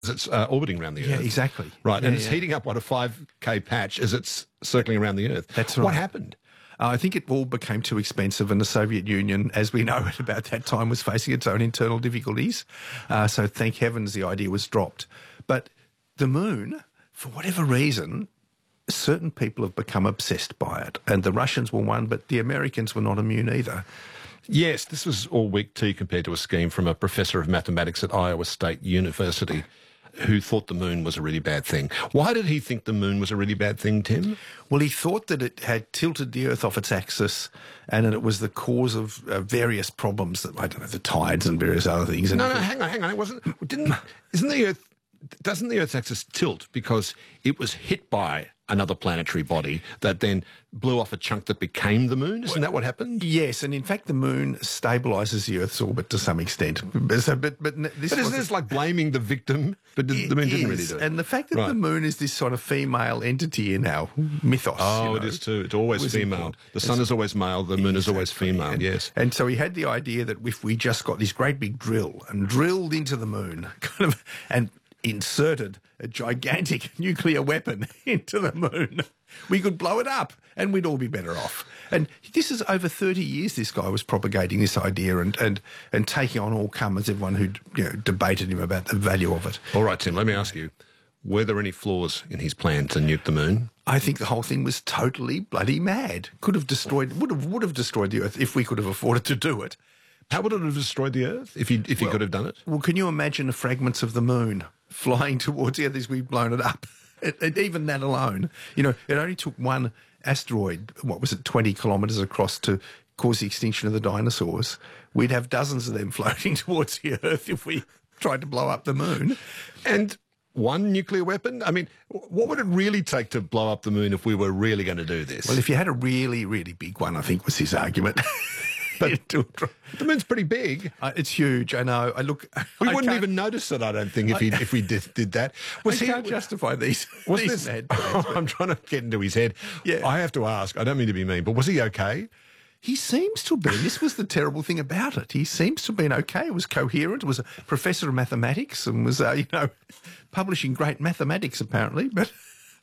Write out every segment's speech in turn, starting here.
It's orbiting around the Earth. Yeah, exactly. Right, Yeah, and it's yeah. heating up, what, a 5K patch as it's circling around the Earth. That's right. What happened? I think it all became too expensive, and the Soviet Union, as we know, at about that time was facing its own internal difficulties. So thank heavens the idea was dropped. But the moon, for whatever reason, certain people have become obsessed by it. And the Russians were one, but the Americans were not immune either. Yes, this was all weak tea compared to a scheme from a professor of mathematics at Iowa State University who thought the moon was a really bad thing. Why did he think the moon was a really bad thing, Tim? Well, he thought that it had tilted the Earth off its axis and that it was the cause of various problems, that I don't know, the tides and various other things. No, hang on. It wasn't. Doesn't the Earth's axis tilt because it was hit by another planetary body that then blew off a chunk that became the moon? Isn't that what happened? Yes, and in fact the moon stabilises the Earth's orbit to some extent. But Isn't this like blaming the victim? But the moon didn't really do it. And the fact that the moon is this sort of female entity in our mythos. Oh, it is too. It's always female. Important. The sun is always male, the moon is always female, yes. And so he had the idea that if we just got this great big drill and drilled into the moon, and inserted a gigantic nuclear weapon into the moon, we could blow it up and we'd all be better off. And this is over 30 years this guy was propagating this idea and taking on all comers, everyone who debated him about the value of it. All right, Tim, let me ask you, were there any flaws in his plan to nuke the moon? I think the whole thing was totally bloody mad. Would have destroyed the Earth if we could have afforded to do it. How would it have destroyed the Earth if he could have done it? Well, can you imagine the fragments of the moon flying towards the Earth as we've blown it up? Even that alone. It only took one asteroid, 20 kilometres across to cause the extinction of the dinosaurs. We'd have dozens of them floating towards the Earth if we tried to blow up the moon. And one nuclear weapon? I mean, what would it really take to blow up the moon if we were really going to do this? Well, if you had a really, really big one, I think was his argument. But the moon's pretty big. It's huge, I know. We wouldn't even notice it, I don't think, if we did that. I can't justify these mad plans. I'm trying to get into his head. Yeah. I have to ask, I don't mean to be mean, but was he okay? He seems to have been. This was the terrible thing about it. He seems to have been okay. It was coherent. It was a professor of mathematics and was, publishing great mathematics, apparently. But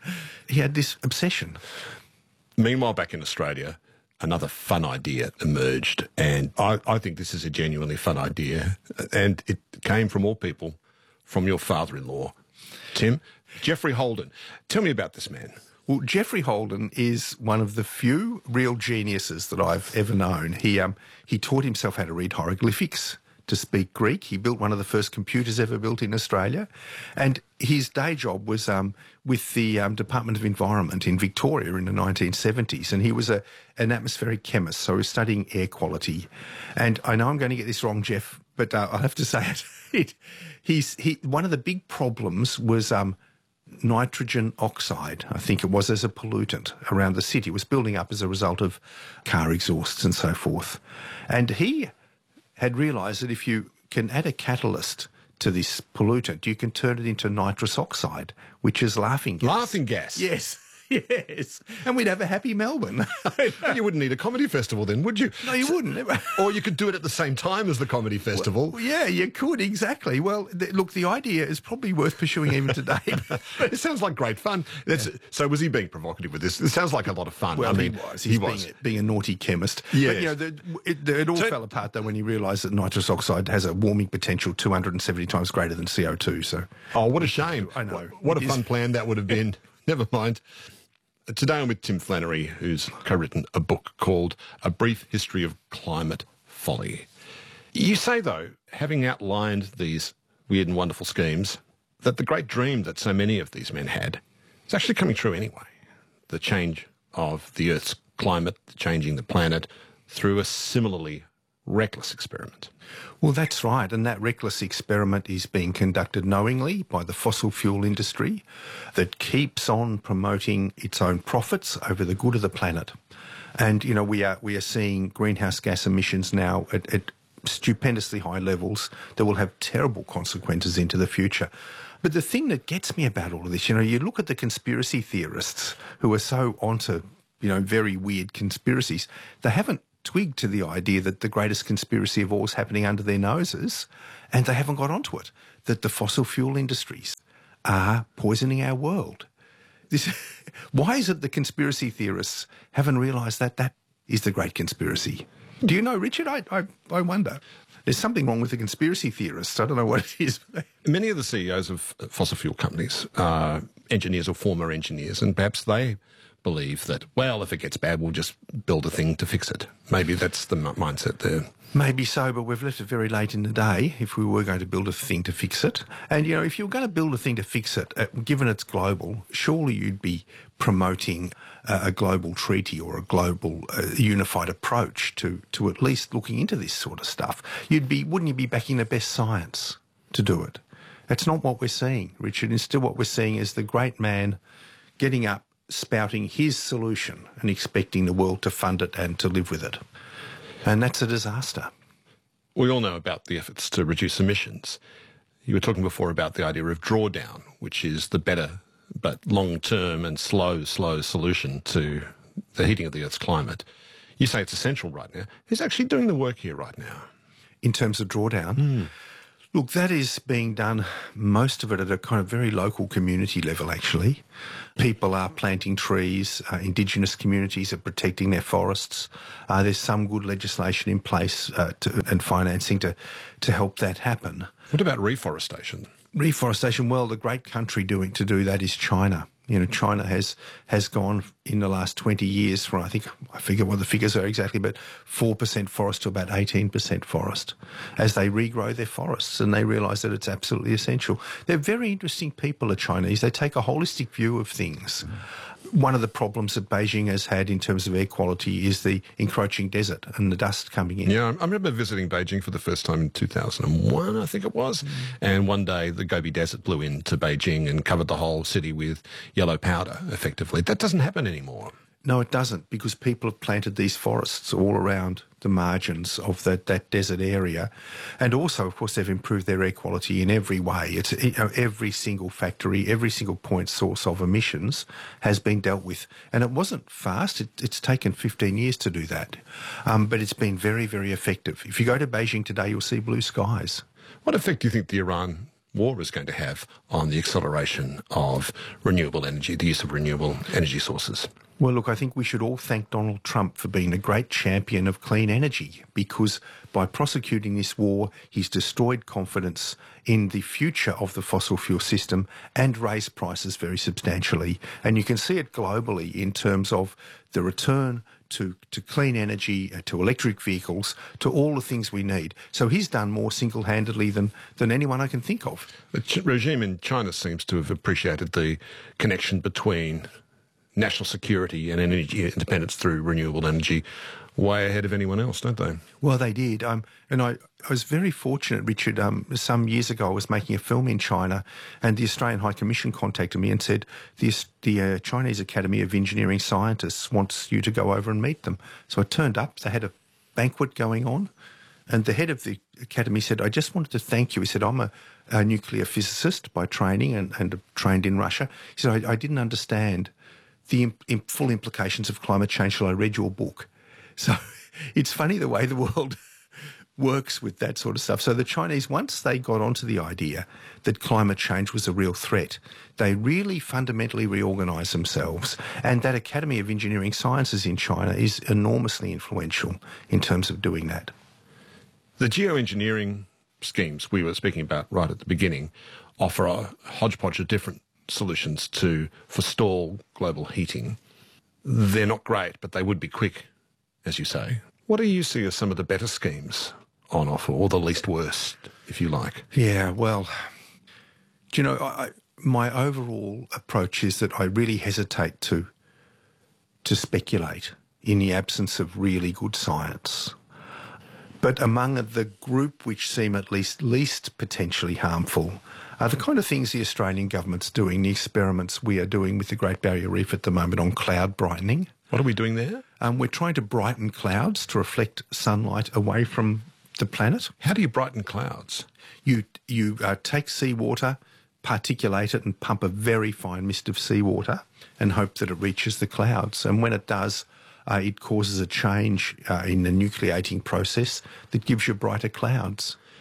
he had this obsession. Meanwhile, back in Australia, another fun idea emerged, and I think this is a genuinely fun idea, and it came from all people, from your father-in-law, Tim, Geoffrey Holden. Tell me about this man. Well, Geoffrey Holden is one of the few real geniuses that I've ever known. He taught himself how to read hieroglyphics, to speak Greek. He built one of the first computers ever built in Australia. And his day job was with the Department of Environment in Victoria in the 1970s. And he was an atmospheric chemist, so he was studying air quality. And I know I'm going to get this wrong, Jeff, but I'll have to say it. One of the big problems was nitrogen oxide, I think it was, as a pollutant around the city. It was building up as a result of car exhausts and so forth. And he had realised that if you can add a catalyst to this pollutant, you can turn it into nitrous oxide, which is laughing gas. Laughing gas? Yes. Yes. And we'd have a happy Melbourne. You wouldn't need a comedy festival then, would you? No, you wouldn't. Or you could do it at the same time as the comedy festival. Well, yeah, you could, exactly. Well, look, the idea is probably worth pursuing even today. It sounds like great fun. So was he being provocative with this? It sounds like a lot of fun. Well, he was. He was. Being a naughty chemist. Yes. But, it all fell apart, though, when he realised that nitrous oxide has a warming potential 270 times greater than CO2. So, what a shame. I know. What a fun plan that would have been. Never mind. Today I'm with Tim Flannery, who's co-written a book called A Brief History of Climate Folly. You say, though, having outlined these weird and wonderful schemes, that the great dream that so many of these men had is actually coming true anyway. The change of the Earth's climate, changing the planet, through a similarly reckless experiment. Well, that's right, and that reckless experiment is being conducted knowingly by the fossil fuel industry that keeps on promoting its own profits over the good of the planet. And, we are seeing greenhouse gas emissions now at stupendously high levels that will have terrible consequences into the future. But the thing that gets me about all of this, you look at the conspiracy theorists who are so onto, very weird conspiracies, they haven't twigged to the idea that the greatest conspiracy of all is happening under their noses, and they haven't got onto it. that the fossil fuel industries are poisoning our world. Why is it the conspiracy theorists haven't realised that that is the great conspiracy? Do you know, Richard? I wonder. There's something wrong with the conspiracy theorists. I don't know what it is. Many of the CEOs of fossil fuel companies are engineers or former engineers, and perhaps they believe that, well, if it gets bad, we'll just build a thing to fix it. Maybe that's the mindset there. Maybe so, but we've left it very late in the day if we were going to build a thing to fix it. And, you know, if you're going to build a thing to fix it, given it's global, surely you'd be promoting a global treaty or a global unified approach to at least looking into this sort of stuff. Wouldn't you be backing the best science to do it? That's not what we're seeing, Richard. Instead, what we're seeing is the great man getting up, spouting his solution and expecting the world to fund it and to live with it. And that's a disaster. We all know about the efforts to reduce emissions. You were talking before about the idea of drawdown, which is the better but long-term and slow solution to the heating of the Earth's climate. You say it's essential right now. Who's actually doing the work here right now? In terms of drawdown? Look, that is being done, most of it at a kind of very local community level, actually. People are planting trees, Indigenous communities are protecting their forests. There's some good legislation in place and financing to help that happen. What about reforestation? Reforestation, well, the great country to do that is China. You know, China has gone in the last 20 years from, I forget what the figures are exactly, but 4% forest to about 18% forest as they regrow their forests and they realise that it's absolutely essential. They're very interesting people, the Chinese. They take a holistic view of things. One of the problems that Beijing has had in terms of air quality is the encroaching desert and the dust coming in. Yeah, I remember visiting Beijing for the first time in 2001, I think it was. And one day the Gobi Desert blew into Beijing and covered the whole city with yellow powder, effectively. That doesn't happen anymore. No, it doesn't, because people have planted these forests all around the margins of that desert area. And also, of course, they've improved their air quality in every way. It's, you know, every single factory, every single point source of emissions has been dealt with. And it wasn't fast. It's taken 15 years to do that. But it's been very, very effective. If you go to Beijing today, you'll see blue skies. What effect do you think the Iran war is going to have on the acceleration of renewable energy, the use of renewable energy sources? Well, look, I think we should all thank Donald Trump for being a great champion of clean energy, because by prosecuting this war, he's destroyed confidence in the future of the fossil fuel system and raised prices very substantially. And you can see it globally in terms of the return to clean energy, to electric vehicles, to all the things we need. So he's done more single-handedly than anyone I can think of. The regime in China seems to have appreciated the connection between national security and energy independence through renewable energy way ahead of anyone else, don't they? Well, they did. And I was very fortunate, Richard. Some years ago, I was making a film in China and the Australian High Commission contacted me and said, the Chinese Academy of Engineering Scientists wants you to go over and meet them. So I turned up. They had a banquet going on. And the head of the academy said, I just wanted to thank you. He said, I'm a nuclear physicist by training and trained in Russia. He said, I didn't understand the full implications of climate change till I read your book. So it's funny the way the world works with that sort of stuff. So the Chinese, once they got onto the idea that climate change was a real threat, they really fundamentally reorganised themselves. And that Academy of Engineering Sciences in China is enormously influential in terms of doing that. The geoengineering schemes we were speaking about right at the beginning offer a hodgepodge of different solutions to forestall global heating. They're not great, but they would be quick, as you say. What do you see as some of the better schemes on offer, or the least worst, if you like? Yeah, well, do you know, my overall approach is that I really hesitate to speculate in the absence of really good science. But among the group which seem at least potentially harmful are the kind of things the Australian government's doing, the experiments we are doing with the Great Barrier Reef at the moment on cloud brightening. What are we doing there? We're trying to brighten clouds to reflect sunlight away from the planet. How do you brighten clouds? You take seawater, particulate it and pump a very fine mist of seawater and hope that it reaches the clouds. And when it does, it causes a change in the nucleating process that gives you brighter clouds.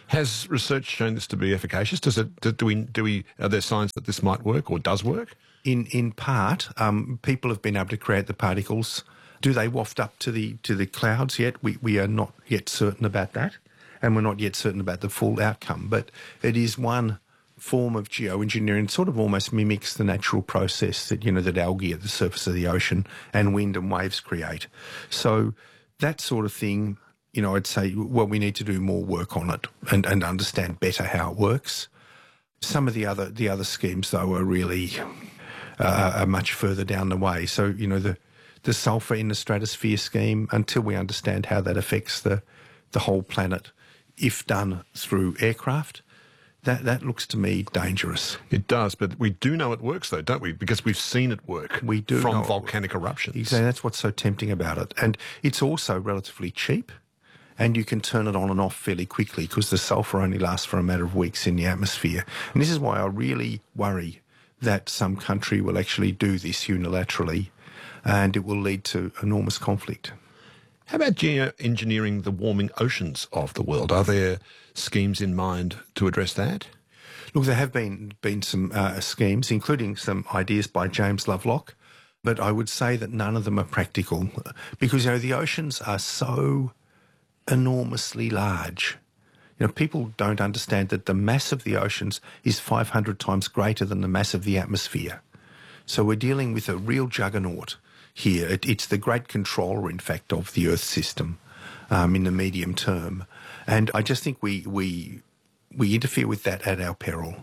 Has research shown this to be efficacious? Are there signs that this might work or does work? In part, people have been able to create the particles. Do they waft up to the clouds yet? We are not yet certain about that, and we're not yet certain about the full outcome. But it is one form of geoengineering. It sort of almost mimics the natural process that that algae at the surface of the ocean and wind and waves create. So that sort of thing, I'd say, well, we need to do more work on it and understand better how it works. Some of the other schemes, though, are really are much further down the way. So, the sulphur in the stratosphere scheme, until we understand how that affects the whole planet, if done through aircraft, that looks to me dangerous. It does, but we do know it works, though, don't we? Because we've seen it work. We do from volcanic eruptions. Exactly, that's what's so tempting about it. And it's also relatively cheap, and you can turn it on and off fairly quickly because the sulphur only lasts for a matter of weeks in the atmosphere. And this is why I really worry that some country will actually do this unilaterally, and it will lead to enormous conflict. How about geoengineering the warming oceans of the world? Are there schemes in mind to address that? Look, there have been some schemes, including some ideas by James Lovelock, but I would say that none of them are practical because, the oceans are so enormously large. People don't understand that the mass of the oceans is 500 times greater than the mass of the atmosphere. So we're dealing with a real juggernaut here. It's the great controller, in fact, of the Earth system in the medium term. And I just think we interfere with that at our peril.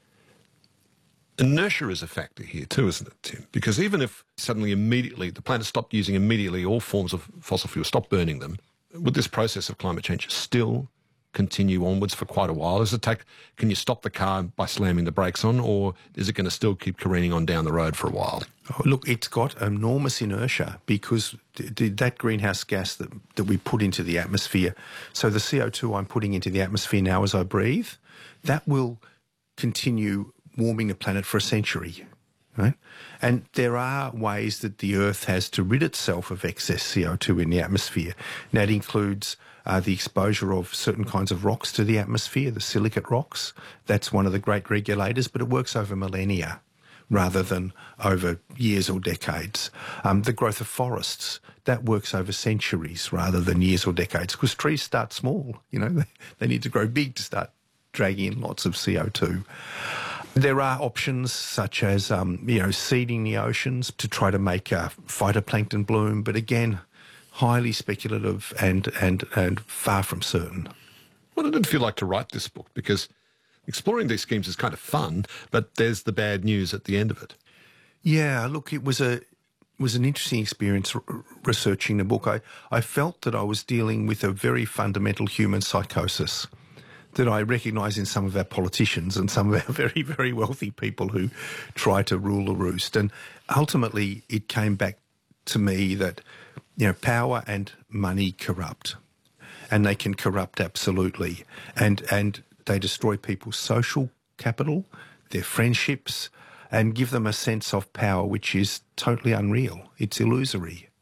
Inertia is a factor here too, isn't it, Tim? Because even if suddenly immediately the planet stopped using immediately all forms of fossil fuel, stopped burning them, would this process of climate change still continue onwards for quite a while? Can you stop the car by slamming the brakes on, or is it going to still keep careening on down the road for a while? Oh, look, it's got enormous inertia because that greenhouse gas that we put into the atmosphere, so the CO2 I'm putting into the atmosphere now as I breathe, that will continue warming the planet for a century. Right? And there are ways that the Earth has to rid itself of excess CO2 in the atmosphere. And that includes the exposure of certain kinds of rocks to the atmosphere, the silicate rocks. That's one of the great regulators, but it works over millennia rather than over years or decades. The growth of forests, that works over centuries rather than years or decades because trees start small. They need to grow big to start dragging in lots of CO2. There are options such as, seeding the oceans to try to make phytoplankton bloom, but again, highly speculative and far from certain. What did it feel like to write this book? Because exploring these schemes is kind of fun, but there's the bad news at the end of it. Yeah, look, it was an interesting experience researching the book. I felt that I was dealing with a very fundamental human psychosis that I recognise in some of our politicians and some of our very, very wealthy people who try to rule the roost. And ultimately, it came back to me that, power and money corrupt. And they can corrupt absolutely. And they destroy people's social capital, their friendships, and give them a sense of power which is totally unreal. It's illusory.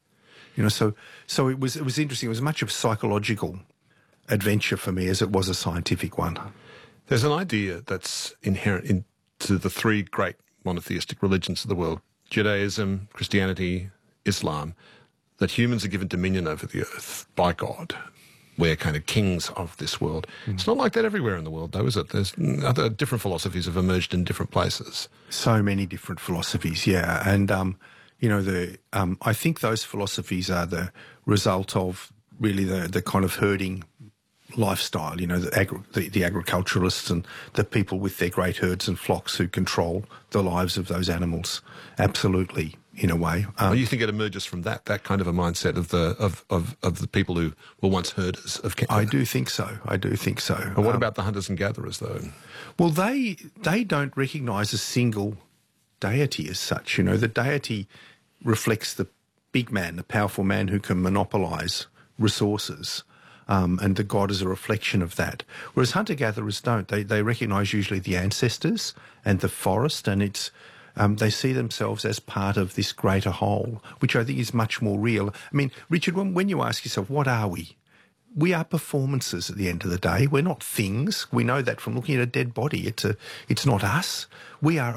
So it was interesting. It was much of a psychological adventure for me as it was a scientific one. There's an idea that's inherent into the three great monotheistic religions of the world, Judaism, Christianity, Islam, that humans are given dominion over the earth by God. We're kind of kings of this world. It's not like that everywhere in the world, though, is it? There's other different philosophies have emerged in different places. So many different philosophies, yeah. And, I think those philosophies are the result of really the kind of herding lifestyle, the agriculturalists and the people with their great herds and flocks who control the lives of those animals. Absolutely, in a way. You think it emerges from that kind of a mindset of the people who were once herders of cattle? I do think so. But what about the hunters and gatherers, though? Well, they don't recognise a single deity as such. The deity reflects the big man, the powerful man who can monopolise resources. And the god is a reflection of that. Whereas hunter-gatherers don't. They recognise usually the ancestors and the forest, and they see themselves as part of this greater whole, which I think is much more real. I mean, Richard, when you ask yourself, what are we? We are performances at the end of the day. We're not things. We know that from looking at a dead body. It's not us. We are